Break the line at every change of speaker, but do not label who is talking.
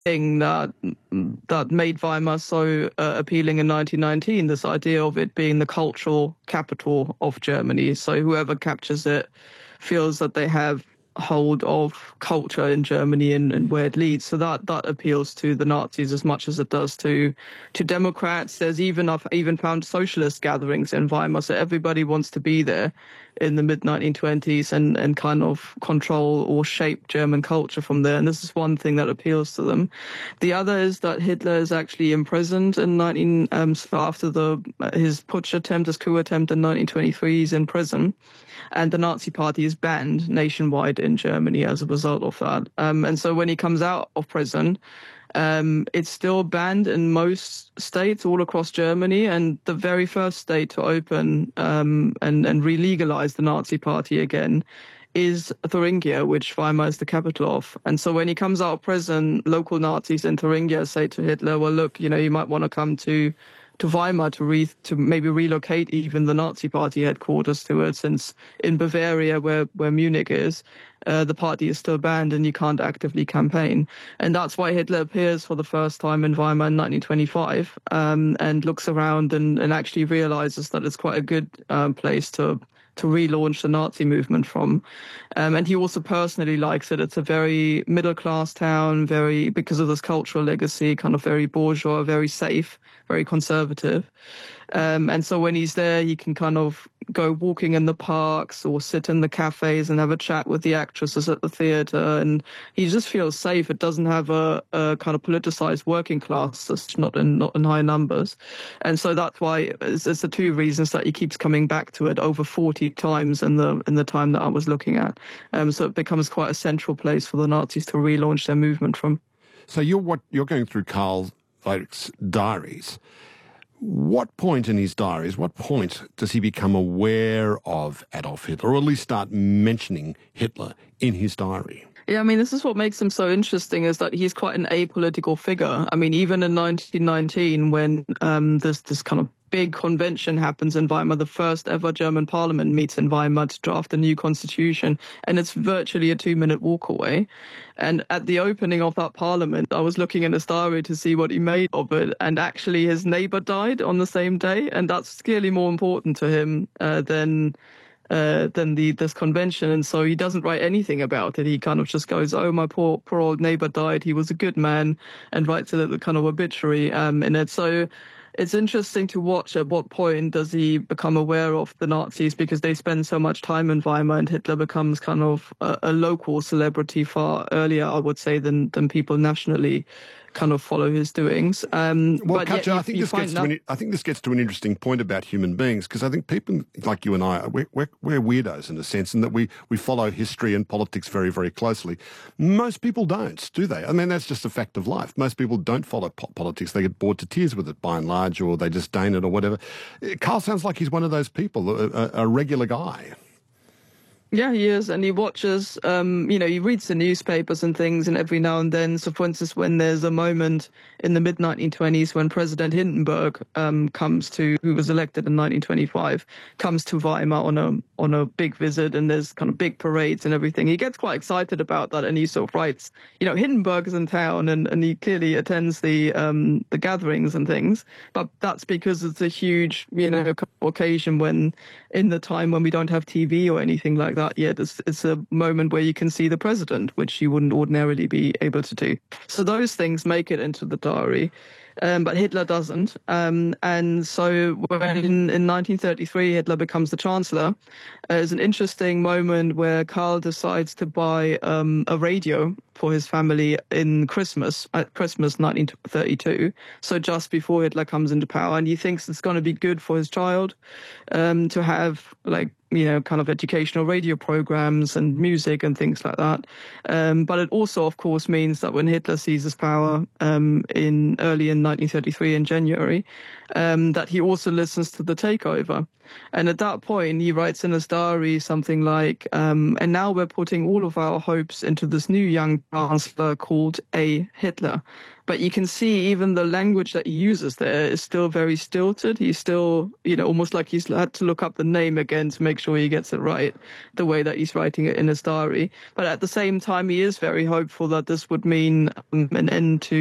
thing that made Weimar so appealing in 1919, this idea of it being the cultural capital of Germany. So whoever captures it feels that they have hold of culture in Germany and where it leads. So that appeals to the Nazis as much as it does to Democrats. I've even found socialist gatherings in Weimar, so everybody wants to be there in the mid 1920s and kind of control or shape German culture from there. And this is one thing that appeals to them. The other is that Hitler is actually imprisoned in after his putsch attempt, his coup attempt in 1923. He's in prison, and the Nazi Party is banned nationwide in Germany as a result of that. And so when he comes out of prison, it's still banned in most states all across Germany, and the very first state to open and re-legalize the Nazi Party again is Thuringia, which Weimar is the capital of. And so when he comes out of prison, local Nazis in Thuringia say to Hitler, well, look, you might want to come to Weimar to maybe relocate even the Nazi Party headquarters to it, since in Bavaria, where Munich is, the party is still banned and you can't actively campaign. And that's why Hitler appears for the first time in Weimar in 1925 and looks around and actually realizes that it's quite a good place to relaunch the Nazi movement from. And he also personally likes it. It's a very middle-class town, because of this cultural legacy, kind of very bourgeois, very safe, very conservative. And so when he's there, he can kind of go walking in the parks or sit in the cafes and have a chat with the actresses at the theater. And he just feels safe. It doesn't have a kind of politicized working class. It's not in high numbers. And so that's why it's the two reasons that he keeps coming back to it over 40 times in the time that I was looking at. So it becomes quite a central place for the Nazis to relaunch their movement from.
So you're going through Karl Weirich's diaries. What point in his diaries, what point does he become aware of Adolf Hitler, or at least start mentioning Hitler in his diary?
Yeah, I mean, this is what makes him so interesting, is that he's quite an apolitical figure. I mean, even in 1919, when this kind of big convention happens in Weimar, the first ever German parliament meets in Weimar to draft a new constitution, and it's virtually a 2-minute walk away. And at the opening of that parliament, I was looking in his diary to see what he made of it, and actually his neighbor died on the same day, and that's clearly more important to him than this convention. And so he doesn't write anything about it. He kind of just goes, oh, my poor old neighbor died, he was a good man, and writes a little kind of obituary in it. So it's interesting to watch at what point does he become aware of the Nazis, because they spend so much time in Weimar, and Hitler becomes kind of a local celebrity far earlier, I would say, than people nationally kind of follow his doings.
Well, Katja, I think this gets to an interesting point about human beings, because I think people like you and I, we're weirdos in a sense, in that we follow history and politics very, very closely. Most people don't, do they? I mean, that's just a fact of life. Most people don't follow politics. They get bored to tears with it by and large, or they disdain it or whatever. Karl sounds like he's one of those people, a regular guy.
Yeah, he is, and he watches, he reads the newspapers and things, and every now and then, so for instance, when there's a moment in the mid-1920s when President Hindenburg who was elected in 1925, comes to Weimar on a big visit, and there's kind of big parades and everything, he gets quite excited about that, and he sort of writes, Hindenburg is in town, and he clearly attends the gatherings and things, but that's because it's a huge, occasion when, in the time when we don't have TV or anything like that yet, it's a moment where you can see the president, which you wouldn't ordinarily be able to do. So those things make it into the diary. But Hitler doesn't. And so when in 1933 Hitler becomes the chancellor, there's an interesting moment where Karl decides to buy a radio for his family at Christmas 1932, so just before Hitler comes into power, and he thinks it's going to be good for his child to have kind of educational radio programs and music and things like that. But it also, of course, means that when Hitler seizes power early in 1933 in January, that he also listens to the takeover. And at that point, he writes in his diary something like, and now we're putting all of our hopes into this new young chancellor called A. Hitler. But you can see even the language that he uses there is still very stilted. He's still, almost like he's had to look up the name again to make sure he gets it right, the way that he's writing it in his diary. But at the same time, he is very hopeful that this would mean an end to